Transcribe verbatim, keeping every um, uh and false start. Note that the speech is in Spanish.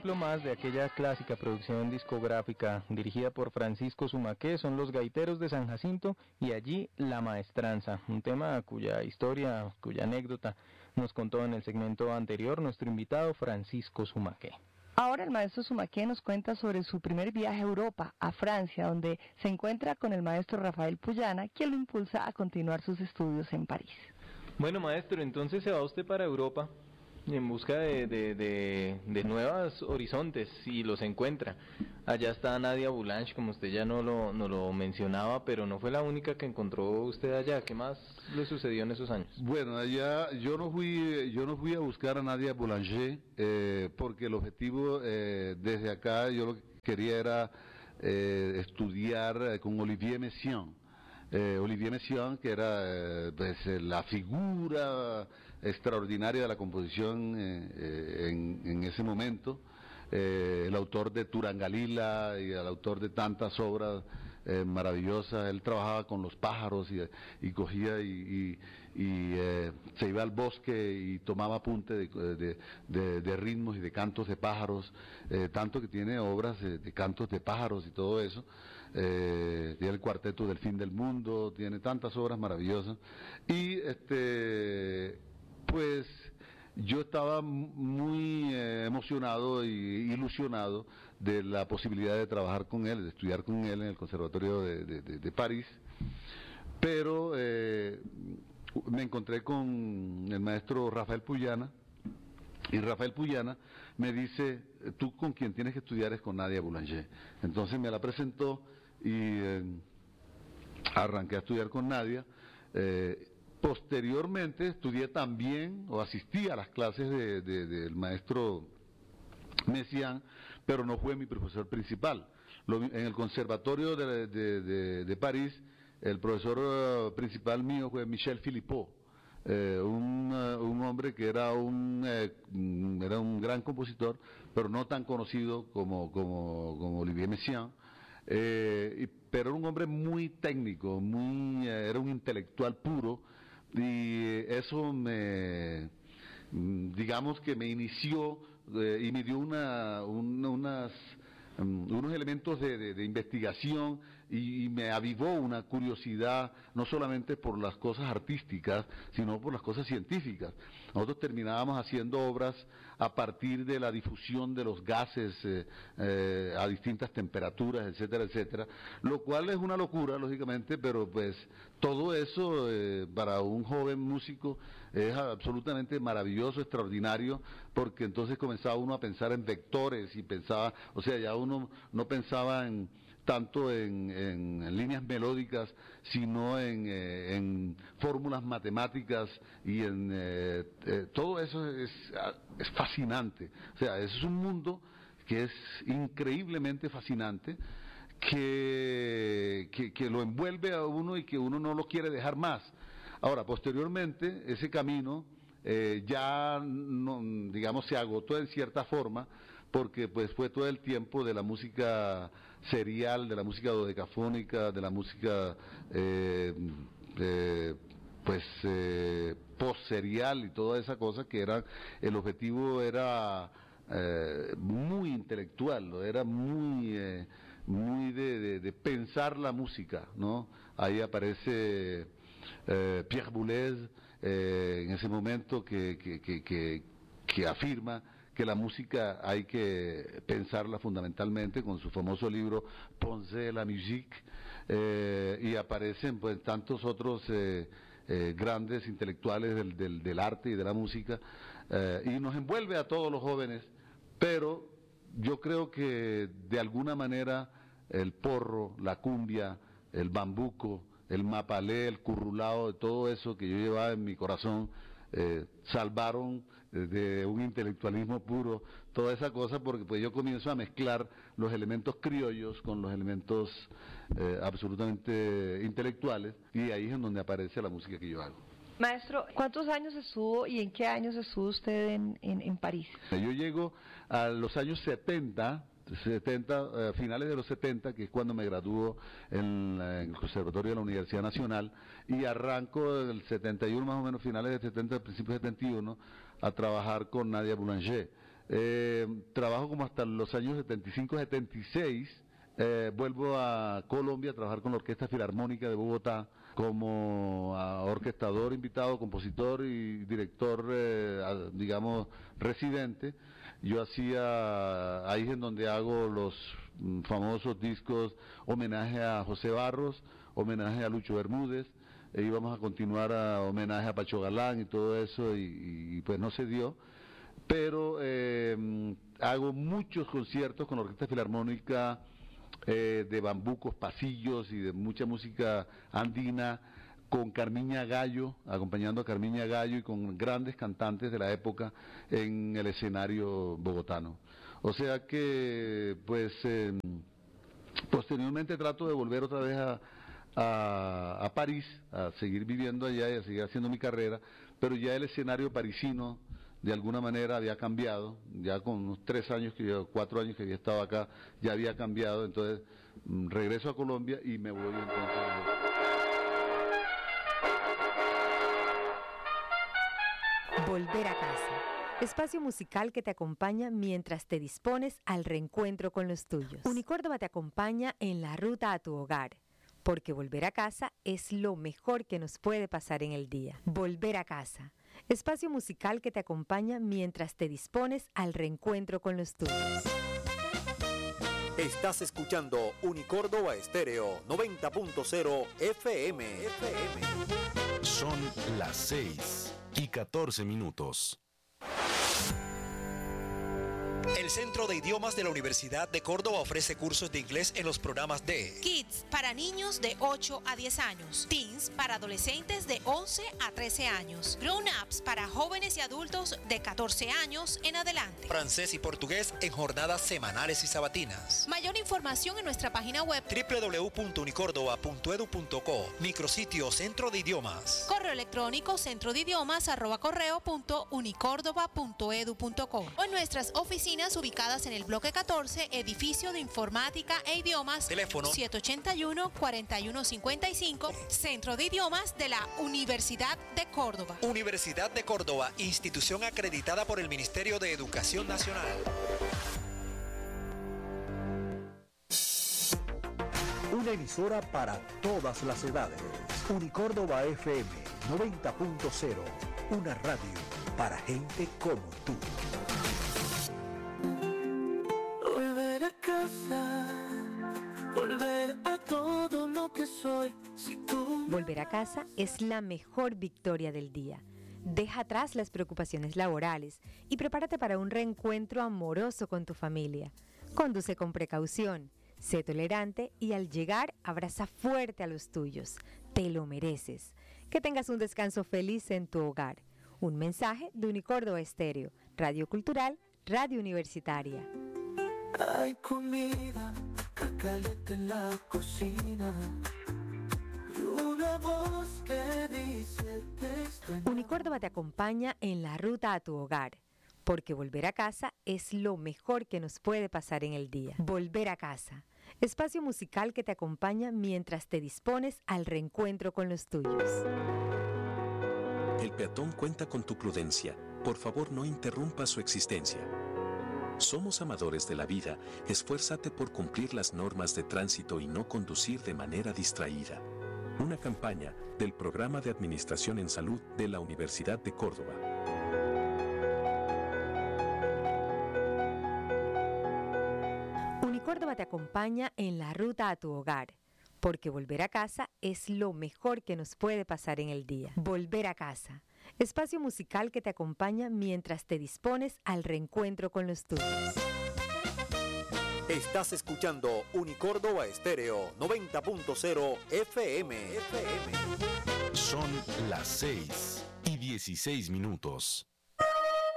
ejemplo más de aquella clásica producción discográfica dirigida por Francisco Sumaqué son Los Gaiteros de San Jacinto y allí La Maestranza, un tema cuya historia, cuya anécdota nos contó en el segmento anterior nuestro invitado Francisco Sumaqué. Ahora el maestro Sumaqué nos cuenta sobre su primer viaje a Europa, a Francia, donde se encuentra con el maestro Rafael Puyana, quien lo impulsa a continuar sus estudios en París. Bueno, maestro, entonces se va usted para Europa en busca de, de, de, de nuevos horizontes y los encuentra. Allá está Nadia Boulanger, como usted ya no lo, no lo mencionaba, pero no fue la única que encontró usted allá. ¿Qué más le sucedió en esos años? Bueno, allá yo no fui, yo no fui a buscar a Nadia Boulanger eh, porque el objetivo eh, desde acá yo lo que quería era eh, estudiar con Olivier Messiaen. Eh, Olivier Messiaen, que era eh, pues, la figura extraordinaria de la composición eh, en, en ese momento, eh, el autor de Turangalila y el autor de tantas obras eh, maravillosas. Él trabajaba con los pájaros y, y cogía y, y, y eh, se iba al bosque y tomaba apunte de, de, de, de ritmos y de cantos de pájaros, eh, tanto que tiene obras de, de cantos de pájaros y todo eso. Eh, tiene el cuarteto del fin del mundo, tiene tantas obras maravillosas y este pues yo estaba muy eh, emocionado y ilusionado de la posibilidad de trabajar con él, de estudiar con él en el Conservatorio de, de, de, de París, pero eh, me encontré con el maestro Rafael Puyana. Y Rafael Puyana me dice, tú con quien tienes que estudiar es con Nadia Boulanger. Entonces me la presentó y eh, arranqué a estudiar con Nadia. Eh, posteriormente estudié también, o asistí a las clases de, de, del maestro Messiaen, pero no fue mi profesor principal. Lo, en el Conservatorio de, de, de, de París, el profesor uh, principal mío fue Michel Philippot. Eh, un, uh, un hombre que era un eh, era un gran compositor, pero no tan conocido como, como, como Olivier Messiaen, eh, y, pero era un hombre muy técnico, muy eh, era un intelectual puro, y eso me, digamos que me inició eh, y me dio una, una, unas, um, unos elementos de, de, de investigación y, y me avivó una curiosidad no solamente por las cosas artísticas, sino por las cosas científicas. Nosotros terminábamos haciendo obras a partir de la difusión de los gases eh, eh, a distintas temperaturas, etcétera, etcétera, lo cual es una locura, lógicamente, pero pues todo eso eh, para un joven músico es absolutamente maravilloso, extraordinario, porque entonces comenzaba uno a pensar en vectores y pensaba, o sea, ya uno no pensaba en tanto en, en, en líneas melódicas, sino en, eh, en fórmulas matemáticas y en eh, eh, todo eso es, es fascinante. O sea, eso es un mundo que es increíblemente fascinante, que, que, que lo envuelve a uno y que uno no lo quiere dejar más. Ahora, posteriormente, ese camino eh, ya, no, digamos, se agotó en cierta forma, porque pues fue todo el tiempo de la música serial, de la música dodecafónica, de la música eh, eh, pues eh, post-serial y toda esa cosa que era, el objetivo era eh, muy intelectual, ¿no? Era muy eh, muy de, de, de pensar la música, ¿no? Ahí aparece eh, Pierre Boulez eh, en ese momento que, que, que, que, que afirma que la música hay que pensarla fundamentalmente con su famoso libro Pensez la musique, eh, y aparecen pues tantos otros eh, eh, grandes intelectuales del, del, del arte y de la música, eh, y nos envuelve a todos los jóvenes, pero yo creo que de alguna manera el porro, la cumbia, el bambuco, el mapalé, el currulao, todo eso que yo llevaba en mi corazón, Eh, salvaron eh, de un intelectualismo puro toda esa cosa, porque pues yo comienzo a mezclar los elementos criollos con los elementos eh, absolutamente intelectuales, y ahí es en donde aparece la música que yo hago. Maestro, ¿cuántos años estuvo y en qué años estuvo usted en, en, en París? Yo llego a los años setenta, setenta, eh, finales de los setenta, que es cuando me gradúo en, en el Conservatorio de la Universidad Nacional, y arranco del setenta y uno, más o menos finales del setenta, principios del setenta y uno, a trabajar con Nadia Boulanger. Eh, trabajo como hasta los años setenta y cinco, setenta y seis, eh, vuelvo a Colombia a trabajar con la Orquesta Filarmónica de Bogotá como uh, orquestador invitado, compositor y director, eh, a, digamos, residente. Yo hacía, ahí es en donde hago los mm, famosos discos, homenaje a José Barros, homenaje a Lucho Bermúdez, e íbamos a continuar a homenaje a Pacho Galán y todo eso, y, y pues no se dio. Pero eh, hago muchos conciertos con la Orquesta Filarmónica eh, de bambucos, pasillos y de mucha música andina, con Carmiña Gallo, acompañando a Carmiña Gallo y con grandes cantantes de la época en el escenario bogotano. O sea que, pues, eh, posteriormente trato de volver otra vez a, a, a París, a seguir viviendo allá y a seguir haciendo mi carrera, pero ya el escenario parisino de alguna manera había cambiado, ya con unos tres años, que yo, cuatro años que había estado acá, ya había cambiado, entonces mm, regreso a Colombia y me voy entonces. Volver a casa. Espacio musical que te acompaña mientras te dispones al reencuentro con los tuyos. Unicórdoba te acompaña en la ruta a tu hogar, porque volver a casa es lo mejor que nos puede pasar en el día. Volver a casa. Espacio musical que te acompaña mientras te dispones al reencuentro con los tuyos. Estás escuchando Unicórdoba Estéreo noventa punto cero F M. F M. Son las seis y catorce minutos. El Centro de Idiomas de la Universidad de Córdoba ofrece cursos de inglés en los programas de Kids para niños de ocho a diez años, Teens para adolescentes de once a trece años, Grown Ups para jóvenes y adultos de catorce años en adelante, francés y portugués en jornadas semanales y sabatinas. Mayor información en nuestra página web doble u doble u doble u punto unicórdoba punto edu punto co, micrositio Centro de Idiomas. Correo electrónico centro de idiomas arroba correo punto unicórdoba punto edu punto co o en nuestras oficinas ubicadas en el bloque catorce, edificio de informática e idiomas, teléfono siete ochenta y uno, cuarenta y uno cincuenta y cinco, Centro de Idiomas de la Universidad de Córdoba. Universidad de Córdoba, institución acreditada por el Ministerio de Educación Nacional. Una emisora para todas las edades. Unicórdoba F M noventa punto cero, una radio para gente como tú. Volver a casa, volver a todo lo que soy. Si tú... Volver a casa es la mejor victoria del día. Deja atrás las preocupaciones laborales y prepárate para un reencuentro amoroso con tu familia. Conduce con precaución, sé tolerante y al llegar abraza fuerte a los tuyos. Te lo mereces. Que tengas un descanso feliz en tu hogar. Un mensaje de Unicórdoba Estéreo, Radio Cultural, Radio Universitaria. Hay comida caliente en la cocina. Una voz que dice te extraño. Unicórdoba te acompaña en la ruta a tu hogar, porque volver a casa es lo mejor que nos puede pasar en el día. Volver a casa. Espacio musical que te acompaña mientras te dispones al reencuentro con los tuyos. El peatón cuenta con tu prudencia. Por favor, no interrumpa su existencia. Somos amadores de la vida, esfuérzate por cumplir las normas de tránsito y no conducir de manera distraída. Una campaña del Programa de Administración en Salud de la Universidad de Córdoba. Unicórdoba te acompaña en la ruta a tu hogar, porque volver a casa es lo mejor que nos puede pasar en el día. Volver a casa. Espacio musical que te acompaña mientras te dispones al reencuentro con los tuyos. Estás escuchando Unicórdoba Estéreo noventa punto cero F M. F M. Son las seis y dieciséis minutos.